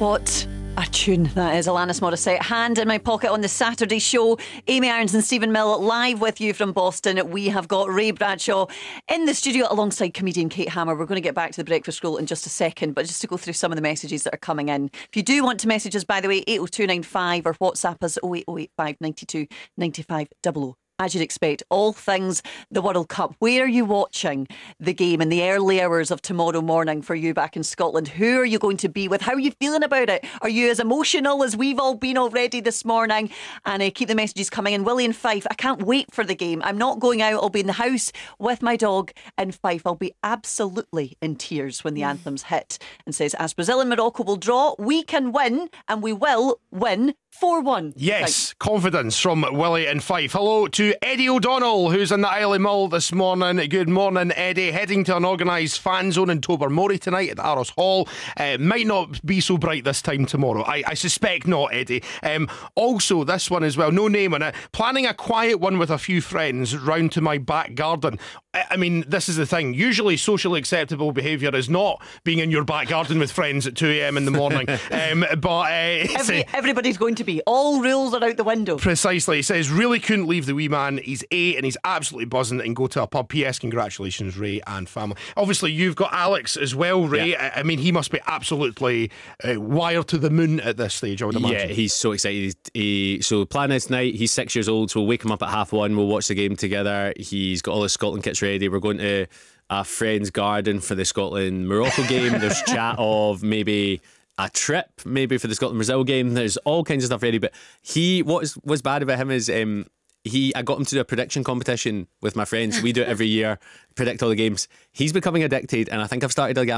What a tune that is. Alanis Morissette, Hand in My Pocket on the Saturday show. Amy Irons and Stephen Mill live with you from Boston. We have got Ray Bradshaw in the studio alongside comedian Kate Hammer. We're going to get back to the breakfast scroll in just a second, but just to go through some of the messages that are coming in. If you do want to message us, by the way, 80295 or WhatsApp us 08085 92 95 00. As you'd expect, all things the World Cup. Where are you watching the game in the early hours of tomorrow morning for you back in Scotland? Who are you going to be with? How are you feeling about it? Are you as emotional as we've all been already this morning? And keep the messages coming in. Willie in Fife, I can't wait for the game. I'm not going out. I'll be in the house with my dog in Fife. I'll be absolutely in tears when the anthems hit. And says, as Brazil and Morocco will draw, we can win, and we will win 4-1. Yes, confidence from Willie in Fife. Hello to Eddie O'Donnell, who's in the Isle of Mull this morning. Good morning, Eddie. Heading to an organised fan zone in Tobermory tonight at Arros Hall. Might not be so bright this time tomorrow. I suspect not, Eddie. Also, this one as well, no name on it. Planning a quiet one with a few friends round to my back garden. I mean, this is the thing. Usually socially acceptable behaviour is not being in your back garden with friends at 2 a.m. in the morning. Everybody's going to be. All rules are out the window. Precisely. He says, really couldn't leave the wee man. He's 8 and he's absolutely buzzing and go to a pub. P.S. Congratulations, Ray and family. Obviously, you've got Alex as well, Ray. Yeah. I mean, he must be absolutely wired to the moon at this stage, I would imagine. Yeah, he's so excited. So the plan is tonight, he's 6 years old, so we'll wake him up at 1:30. We'll watch the game together. He's got all his Scotland kits ready. We're going to a friend's garden for the Scotland-Morocco game. There's chat of maybe a trip, maybe for the Scotland-Brazil game. There's all kinds of stuff ready. But what's bad about him is I got him to do a prediction competition with my friends. We do it every year, predict all the games. He's becoming addicted, and I think I've started a